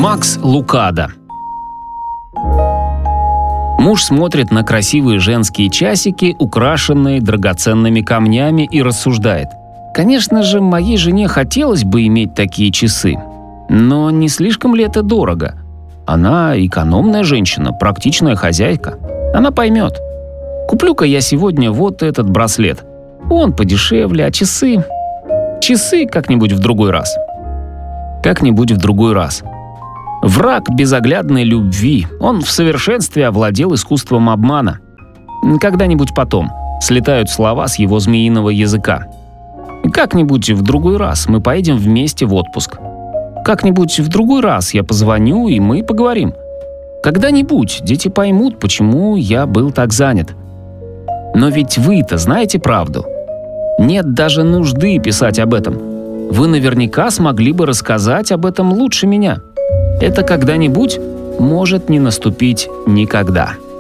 Макс Лукадо. Муж смотрит на красивые женские часики, украшенные драгоценными камнями, и рассуждает. Конечно же, моей жене хотелось бы иметь такие часы. Но не слишком ли это дорого? Она экономная женщина, практичная хозяйка. Она поймет. Куплю-ка я сегодня вот этот браслет. Он подешевле, а часы... Часы как-нибудь в другой раз. Как-нибудь в другой раз. Враг безоглядной любви. Он в совершенстве овладел искусством обмана. Когда-нибудь потом слетают слова с его змеиного языка. Как-нибудь в другой раз мы поедем вместе в отпуск. Как-нибудь в другой раз я позвоню, и мы поговорим. Когда-нибудь дети поймут, почему я был так занят. Но ведь вы-то знаете правду. Нет даже нужды писать об этом. Вы наверняка смогли бы рассказать об этом лучше меня. Это когда-нибудь может не наступить никогда.